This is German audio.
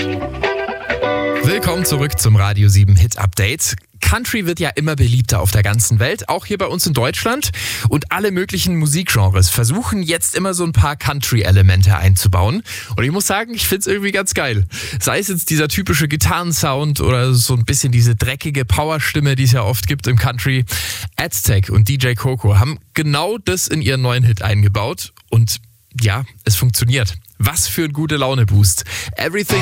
Willkommen zurück zum Radio 7 Hit Update. Country wird ja immer beliebter auf der ganzen Welt, auch hier bei uns in Deutschland. Und alle möglichen Musikgenres versuchen jetzt immer so ein paar Country-Elemente einzubauen. Und ich muss sagen, ich find's irgendwie ganz geil. Sei es jetzt dieser typische Gitarrensound oder so ein bisschen diese dreckige Powerstimme, die es ja oft gibt im Country. Aztec und DJ Coco haben genau das in ihren neuen Hit eingebaut. Und ja, es funktioniert. Was für ein gute Laune-Boost. Everything